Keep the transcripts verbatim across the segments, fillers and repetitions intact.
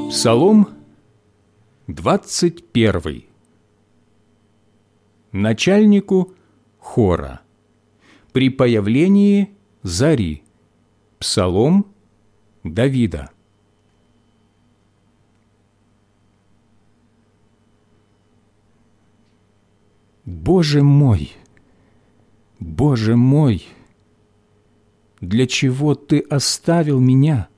Псалом двадцать первый. Начальнику хора. При появлении зари. Псалом Давида. Боже мой, Боже мой, для чего Ты оставил меня?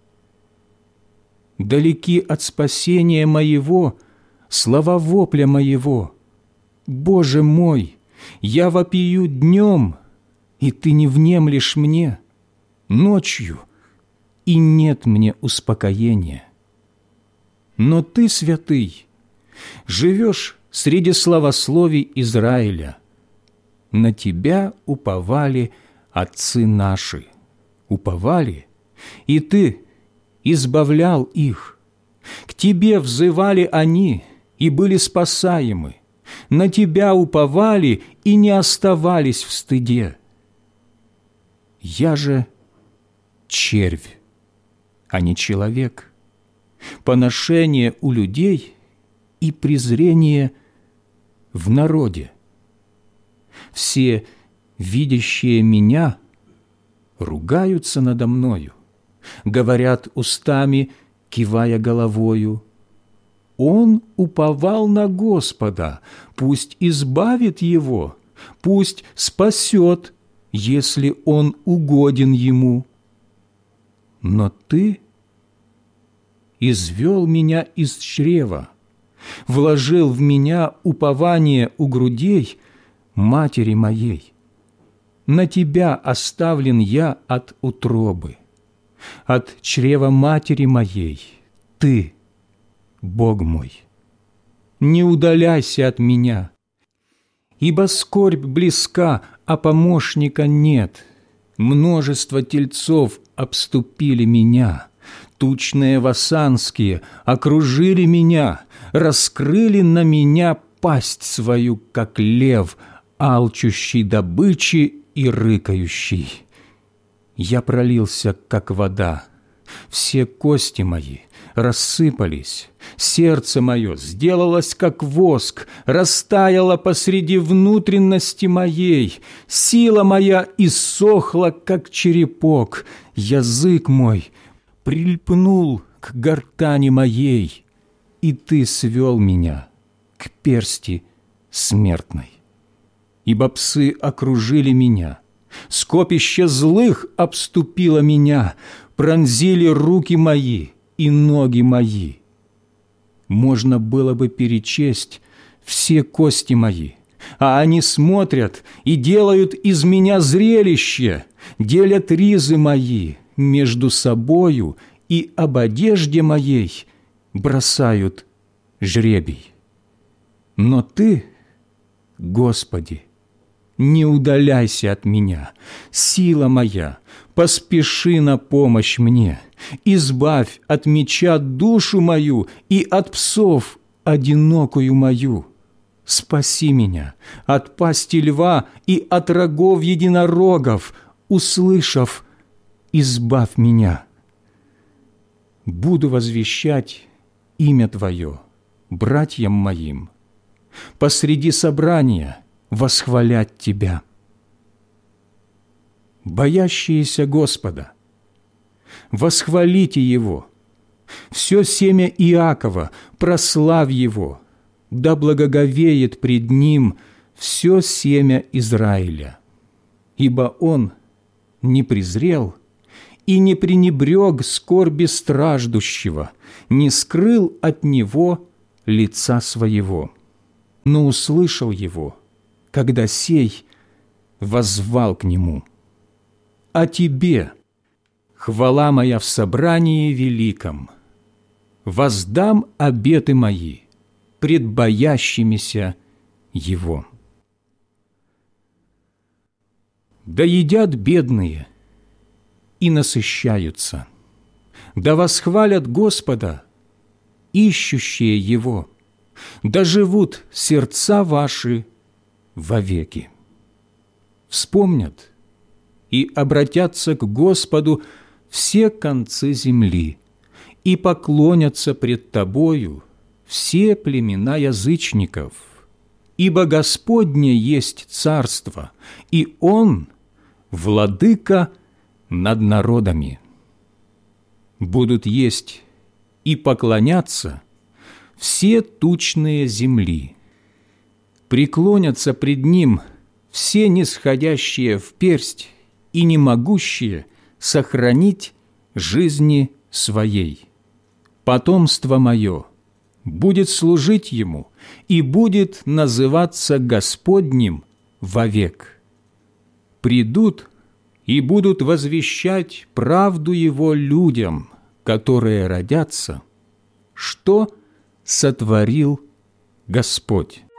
Далеки от спасения моего слова вопля моего. Боже мой, я вопию днем, и Ты не внемлешь мне, ночью, и нет мне успокоения. Но Ты, святый, живешь среди славословий Израиля. На Тебя уповали отцы наши, уповали, и Ты избавлял их. К Тебе взывали они и были спасаемы. На Тебя уповали и не оставались в стыде. Я же червь, а не человек, поношение у людей и презрение в народе. Все, видящие меня, ругаются надо мною, говорят устами, кивая головою: Он уповал на Господа, пусть избавит его, пусть спасет, если он угоден ему. Но Ты извел меня из чрева, вложил в меня упование у грудей матери моей. На Тебя оставлен я от утробы, от чрева матери моей. Ты, Бог мой, не удаляйся от меня, ибо скорбь близка, а помощника нет. Множество тельцов обступили меня, тучные васанские окружили меня, раскрыли на меня пасть свою, как лев, алчущий добычи и рыкающий. Я пролился, как вода, все кости мои рассыпались, сердце мое сделалось, как воск, растаяло посреди внутренности моей, сила моя иссохла, как черепок, язык мой прильпнул к гортани моей, и Ты свел меня к персти смертной. Ибо псы окружили меня, скопище злых обступило меня, пронзили руки мои и ноги мои. Можно было бы перечесть все кости мои, а они смотрят и делают из меня зрелище, делят ризы мои между собою и об одежде моей бросают жребий. Но Ты, Господи, не удаляйся от меня, сила моя, поспеши на помощь мне, избавь от меча душу мою и от псов одинокую мою. Спаси меня от пасти льва и от рогов единорогов, услышав, избавь меня. Буду возвещать имя Твое братьям моим, посреди собрания восхвалять Тебя. Боящиеся Господа, восхвалите Его, все семя Иакова, прославь Его, да благоговеет пред Ним все семя Израиля, ибо Он не презрел и не пренебрег скорби страждущего, не скрыл от него лица своего, но услышал его, когда сей воззвал к Нему. А Тебе хвала моя в собрании великом, воздам обеты мои пред боящимися Его. Да едят бедные и насыщаются, да восхвалят Господа ищущие Его, да живут сердца ваши вовеки. Вспомнят и обратятся к Господу все концы земли, и поклонятся пред Тобою все племена язычников, ибо Господне есть царство, и Он – владыка над народами. Будут есть и поклоняться все тучные земли, преклонятся пред Ним все нисходящие в персть и не могущие сохранить жизни своей. Потомство мое будет служить Ему и будет называться Господним вовек. Придут и будут возвещать правду Его людям, которые родятся, что сотворил Господь.